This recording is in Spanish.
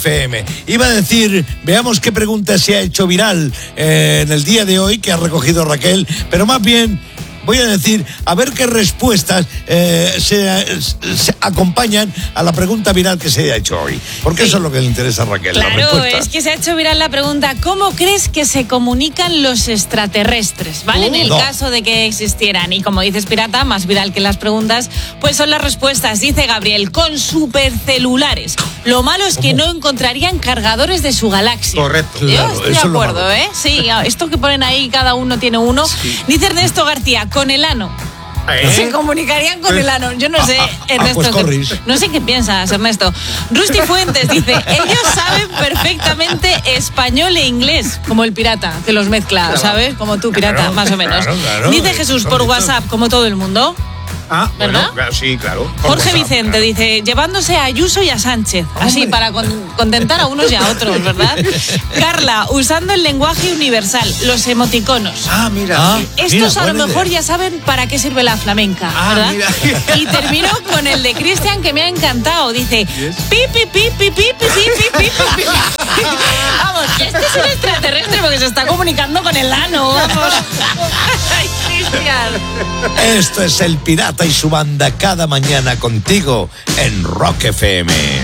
FM. Iba a decir, veamos qué pregunta se ha hecho viral en el día de hoy, que ha recogido Raquel, pero más bien voy a decir, a ver qué respuestas se acompañan a la pregunta viral que se ha hecho hoy. Porque eso es lo que le interesa a Raquel. Claro, es que se ha hecho viral la pregunta, ¿cómo crees que se comunican los extraterrestres? ¿Vale? En el caso de que existieran. Y como dices, Pirata, más viral que las preguntas, pues son las respuestas. Dice Gabriel, con supercelulares. Lo malo es que no encontrarían cargadores de su galaxia. Correcto. Yo estoy de acuerdo, ¿eh? Sí, esto que ponen ahí, cada uno tiene uno. Sí. Dice Ernesto García, con el ano. Se comunicarían con el ano. Yo no sé, Ernesto. Pues no sé qué piensas, Ernesto. Rusty Fuentes dice, ellos saben perfectamente español e inglés, como el Pirata, que los mezcla, claro. ¿Sabes? Como tú, Pirata, más o menos. Claro, dice Jesús por WhatsApp, como todo el mundo. ¿Verdad? Bueno, sí, claro. Jorge Vicente dice, llevándose a Ayuso y a Sánchez, así para contentar a unos y a otros, ¿verdad? Carla, usando el lenguaje universal, los emoticonos. Mira. Estos a lo mejor ya saben para qué sirve la flamenca, ¿verdad? Mira. Y termino con el de Cristian, que me ha encantado. Dice, pipi, pipi, pipi, pipi, pipi, pipi. Vamos, este es un extraterrestre porque se está comunicando con el ano, vamos. Ay, Cristian. Esto es el Pirata y su banda cada mañana contigo en Rock FM.